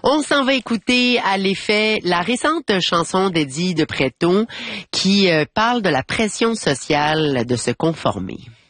On s'en va écouter à l'effet la récente chanson d'Eddie de Pretto qui parle de la pression sociale de se conformer.